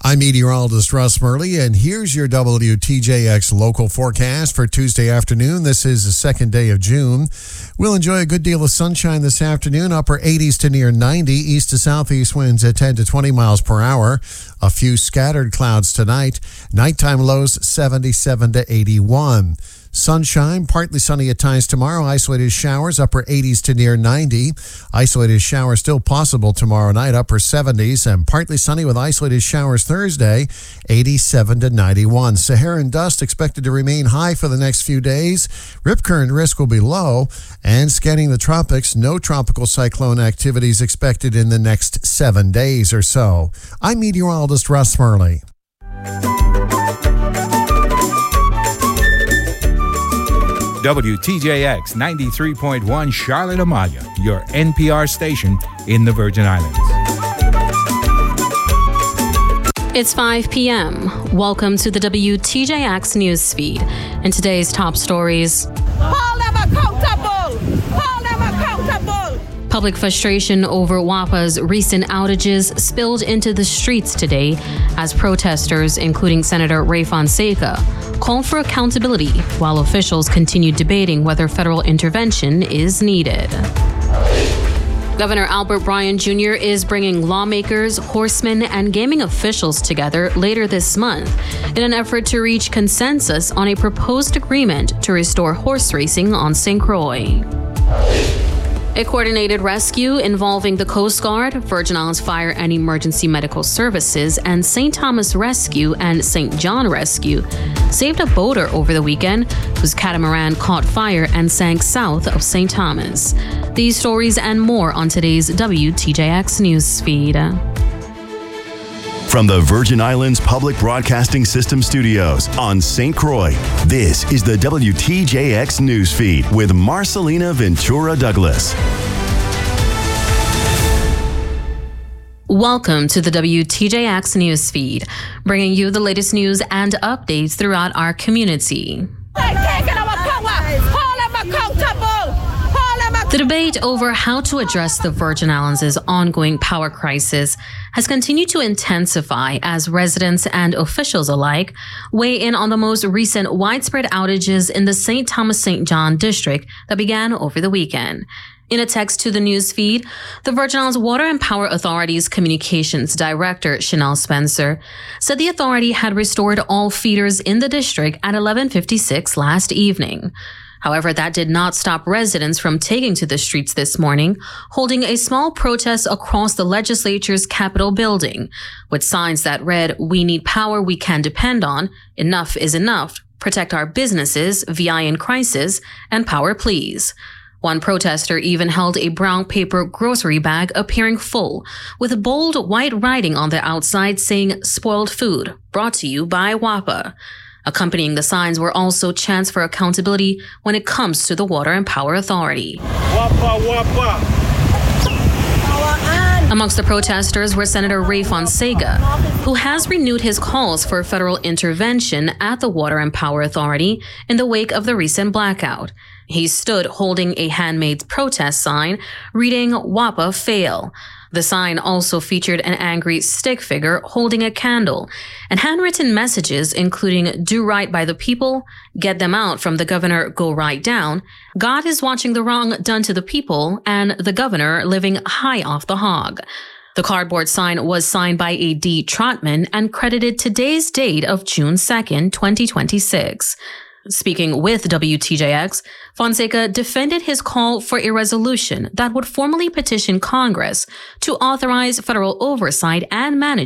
I'm meteorologist Russ Murley, and here's your WTJX local forecast for Tuesday afternoon. This is the second day of June. We'll enjoy a good deal of sunshine this afternoon, upper 80s to near 90, east to southeast winds at 10 to 20 miles per hour. A few scattered clouds tonight. Nighttime lows 77 to 81. Sunshine, partly sunny at times tomorrow. Isolated showers, upper 80s to near 90. Isolated showers still possible tomorrow night, upper 70s, and partly sunny with isolated showers Thursday, 87 to 91. Saharan dust expected to remain high for the next few days. Rip current risk will be low, and scanning the tropics, no tropical cyclone activities expected in the next 7 days or so. I'm meteorologist Russ Murley. WTJX 93.1 Charlotte Amalia, your NPR station in the Virgin Islands. It's 5 p.m. Welcome to the WTJX news feed. And today's top stories. Hold them accountable! Hold them accountable! Public frustration over WAPA's recent outages spilled into the streets today as protesters, including Senator Ray Fonseca, called for accountability while officials continued debating whether federal intervention is needed. Governor Albert Bryan Jr. is bringing lawmakers, horsemen, and gaming officials together later this month in an effort to reach consensus on a proposed agreement to restore horse racing on St. Croix. A coordinated rescue involving the Coast Guard, Virgin Islands Fire and Emergency Medical Services, and St. Thomas Rescue and St. John Rescue saved a boater over the weekend whose catamaran caught fire and sank south of St. Thomas. These stories and more on today's WTJX news feed. From the Virgin Islands Public Broadcasting System studios on St. Croix, this is the WTJX news feed with Marcelina Ventura Douglas. Welcome to the WTJX news feed, bringing you the latest news and updates throughout our community. The debate over how to address the Virgin Islands' ongoing power crisis has continued to intensify as residents and officials alike weigh in on the most recent widespread outages in the St. Thomas-St. John district that began over the weekend. In a text to the news feed, the Virgin Islands Water and Power Authority's communications director, Chanel Spencer, said the authority had restored all feeders in the district at 11:56 last evening. However, that did not stop residents from taking to the streets this morning, holding a small protest across the legislature's Capitol building, with signs that read, "We need power we can depend on, enough is enough, protect our businesses, VI in crisis, and power please." One protester even held a brown paper grocery bag appearing full, with bold white writing on the outside saying, "Spoiled food, brought to you by WAPA." Accompanying the signs were also chants for accountability when it comes to the Water and Power Authority. WAPA, WAPA. Amongst the protesters were Senator Ray Fonseca, who has renewed his calls for federal intervention at the Water and Power Authority in the wake of the recent blackout. He stood holding a handmade protest sign reading "WAPA fail." The sign also featured an angry stick figure holding a candle and handwritten messages including "Do right by the people," "Get them out from the governor, go right down," "God is watching the wrong done to the people," and "The governor living high off the hog." The cardboard sign was signed by a D. Trotman and credited today's date of June 2nd, 2026. Speaking with WTJX, Fonseca defended his call for a resolution that would formally petition Congress to authorize federal oversight and management